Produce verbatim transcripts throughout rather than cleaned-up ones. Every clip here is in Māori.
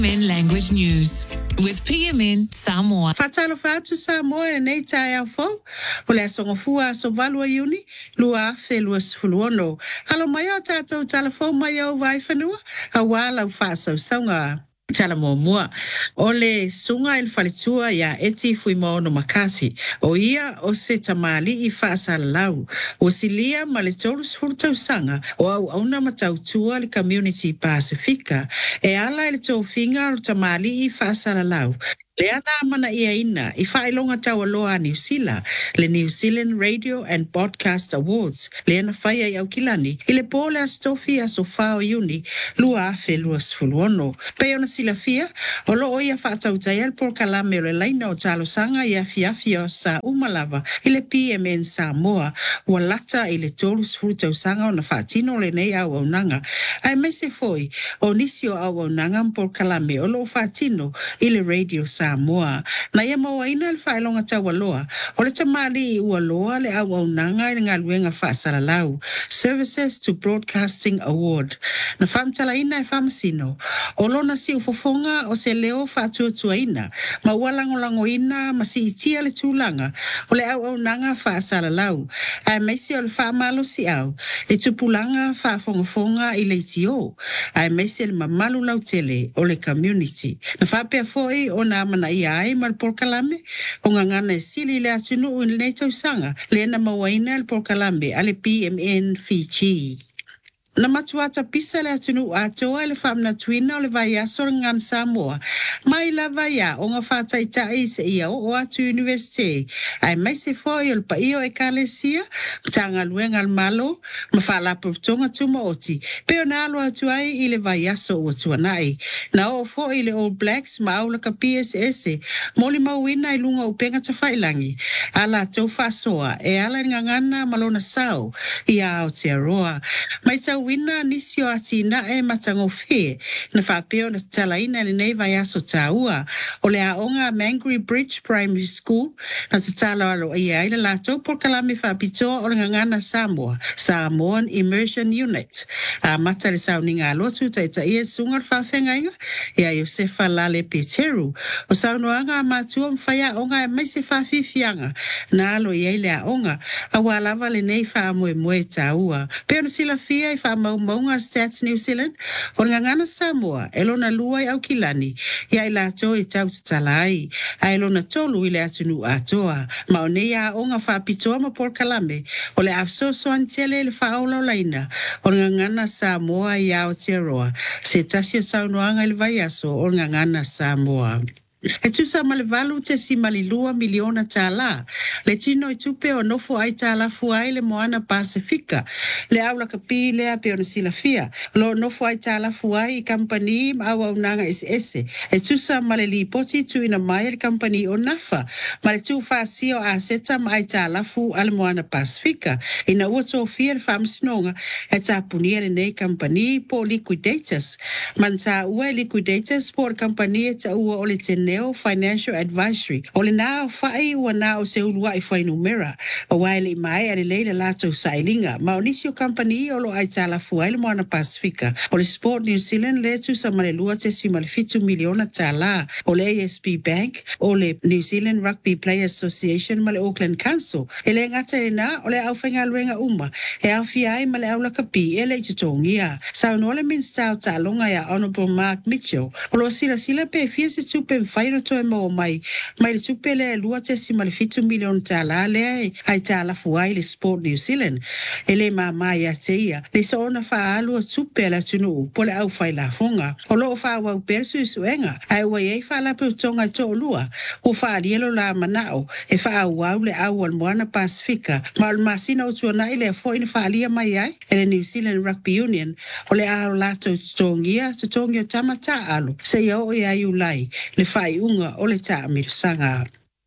In Language News with P M N Samoa. Fatalo fatu Samoa e nei tai au fo. Ole asonga fua so valua uni. Lua fe lua sfuluono. Halo mai o tātou telefon mai o vai whanua. Hawala u whāsau saunga. Tala mo mua. Ole sunga il falitua ya eti fui maono makasi. O ia o se tamali i whaasa lau. O silia malitolu sfurtau sanga. O au auna matautua li Community Pasifika. E ala ili tau finga o tamali i whaasa lau. Le ana mana ia ina i whailonga tau aloa New Zealand, le New Zealand Radio and Podcast Awards, le ana whaia i au kilani, i le pole a stofi a so whao iuni, lua afe lua sfuluono. Pei ona sila fia, o lo oia whaatau taiel por kalame o le laina o talo sanga i afi afi o sa umalava, i le P M N Samoa, ua lata i le tolu sfurutau sanga o na whaatino le nei au au nanga. Ai mese foi, o nisi o au au nanga por kalame o lo whaatino i le radio Samoa. Na ia mawaina le whaelonga tawaloa. O le tamali i ualoa le au au nanga i ngā luenga whaasaralau. Services to Broadcasting Award. Na whamtala ina e whamasino. O lona si ufofonga o se leo whaatuatua ina. Ma ualango lango ina ma si itia le tūlanga. O le au au nanga whaasaralau. Ai meisi o le whaamalo si au. E tupulanga whaafongafonga i le itio. Ai meisi le mamalu lau tele o le community. Na whapea foi o na mana ia ai mal por kalame o ngana sili le atunu in le tausanga le na mawaina le por kalame ale P M N Fiji. Na matuata pisa le atunu atoa le whamna tuina o le vai aso ngan Samoa. Mai la vai a o ngā whātai tai se ia o o atu universite. Ai mai se foi o le paio e kalesia, tanga luenga al malo, ma whala putonga tuma oti. Peo na alo atu ai i le vai aso o tuanai. Na o fo i le All Blacks ma aula ka P S S. Moli mauina i lunga upenga ta whailangi. Ala tau whasoa e ala ngangana malona sao i a Aotearoa. Mai tau wina nisio atina e matango fe na whapeo na talaina le nei vai aso taua o le aonga Mangry Bridge Primary School na te tala alo i aile lato por kalame whapitoa o le ngangana Samoa Samoan Immersion Unit a mata le sauninga alotu taita ia sungar whawhengainga ia Josefa Lale Peteru o saunoanga a matua mwhaya onga e maise whawhifianga na alo i aile aonga a walava le nei whaamue mue taua peo na sila fia i mau maunga Stats New Zealand o ngangana Samoa elona lua i au kilani ia i lato i tau tatalai a elona tolu i le atunu atoa ma o neia o ngā whapitoa ma por kalame o le afsoso antele le whaola laina o ngangana Samoa i Aotearoa se tasio saunoanga i le vai aso o ngangana Samoa. E tusa malevalu te si malilua miliona tala. Le tino i tupe o nofo ai tala fuai le moana Pasifika. Le aula kapi le a peona sila fia. Lo nofo ai tala fuai i kampani ma au au nanga S S. E tusa maleli poti tu ina mai le kampani o nafa. Male tu fasio a seta ma ai tala fu ale moana Pasifika. Ina ua tofia le whamsinonga e tapunia le nei kampani po liquidators. Mansa ua liquidators po le kampani e ta ua o le tene Financial Advisory. O le nā o whai ua nā o se ulua i whai numera. O waile mai a le leila lato sailinga. Ma o nisi o company o lo ai tala fuaile moana Pasifika. O le Sport New Zealand le tu sa male lua te si male fitu miliona tala. O le A S B Bank. O le New Zealand Rugby Players Association ma le Auckland Council. E le ngata e nā o le au whainga luenga uma. E au fiai ma le au lakapi e le tutongia. Sa no le minstau ta longa ya Honourable Mark Mitchell. O lo sila sila pe fia se tupe Faino to e mo mai mai le tupele lua te si male fitu milion tala le ai tala fuai le Sport New Zealand ele ma mai a teia le so na fa alu tupele tunu pole au fai la fonga o lo fa wa persu suenga ai wa e fa la pe tonga to lua o fa dielo la manao e fa wa le au al moana Pasifika mal masina o tuna ile fo in fa lia mai ai ele New Zealand Rugby Union o le au la to tongia to tongia tamata alu se yo ia ulai le fai unga o le ta mirsanga.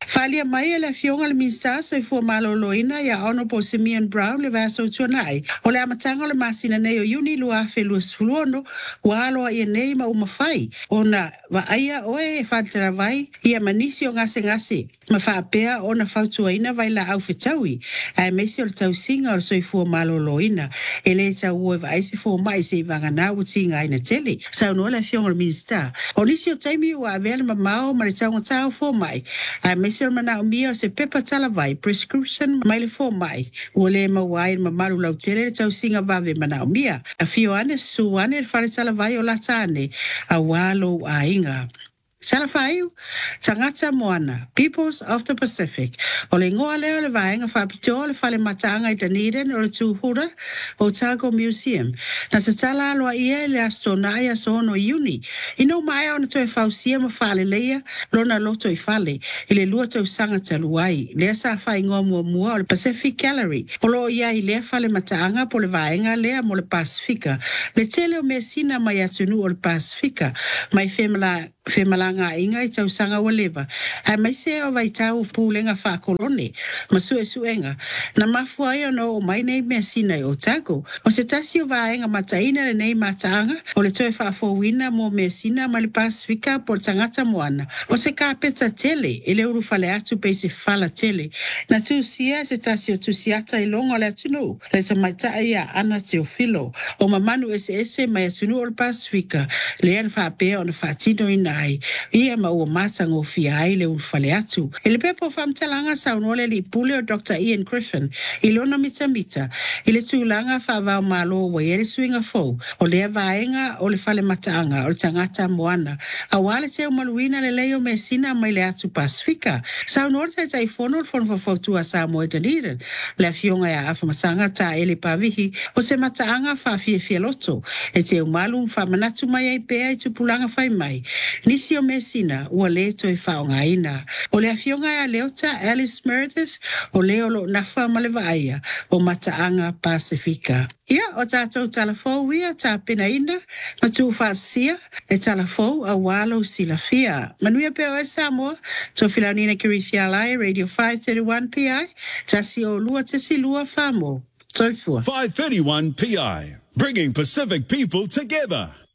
Falia mai e le fionga le minsta se fu maloloina ya Honorable Simeon Brown le vaso tuanai. O le amatanga le masina nei o uni lua fe lua sfuluono walo ia nei ma umafai. Ona wa aia oe e whantara vai ia manisi o ngase ngase. Ma whaapea ona whautuaina vai la au fitaui. Ai mesi o le tau singa o le soifua maloloina. E le tau ue vai se fu mai se vangana u tinga ina tele. Sa unua le fionga le minsta. O nisi o taimi ua avele ma mao ma le tau ngatau fu mai. Ai mesi o mana o mia o se pepa tala vai prescription mai le fu mai. Ua le ma wai ma malu lau tele le tau singa vave mana o mia. A fio ane su ane le whare tala vai o la tane. A walo a inga. Sala whaiu, tangata moana, Peoples of the Pacific. O le ngoa leo le vaenga whapitoa le whale mataanga i Dunedin o le tūhura o Otago Museum. Na sa tala aloa ia le astonai asono uni. Ino mai ona toi whausia ma whale leia, lona loto i whale. I le lua tau sanga taluai. Lea sa whai ngoa mua mua o le Pacific Gallery. O lo ia i lea whale mataanga po le vaenga lea mo le Pasifika. Le tele o mea sina mai atunu o le Pasifika. Mai whemala Whemalanga inga i tau sanga wa lewa. Ai mai se o vai tau pūlenga whakolone. Ma sue suenga. Na mafua ia no o mai nei mea sina i Otago. O se tasi o vaenga mataina le nei mataanga. O le toe whaafowina mo mea sina ma le Pasifika po tangata moana. O se kāpeta tele. E le uru whale atu pe se whala tele. Na tu sia se tasi o tu siata i longa le atunu. Le ta maitaa ia ana te o filo. O mamanu ese ese mai atunu o le Pasifika. Le an whaapea o na whaatino ina ai. Ia ma ua matanga o fia ai le ulfale atu. E le pepo whamtalanga saunole li pule o Doctor Ian Griffin. I lona mita mita. I le tūlanga whaavao malo wa ere suinga fau. O lea vaenga o le whale mataanga o le tangata moana. A wale te o maluina le leo me sina mai le atu Pasifika. Saunole te tai fono le fono whafautua sa moe Dunedin. Le fionga ya afa masanga ta ele pavihi o se mataanga whafie fie loto. E te o malu whamanatu mai ai pea i tupulanga whai mai. Nisi o mesina ua le toi whaonga ina. O le afionga ya leota Alice Meredith o leo lo nafa malevaia o mataanga Pasifika. Ia o tātou talafou ia tā pena ina ma tū whasia e talafou a walo sila fia. Manuia peo e Samoa tō whilaunina kiri fialai Radio five thirty-one P I tasi o lua tesi lua whamo. Toi fua. five thirty-one P I, bringing Pacific people together.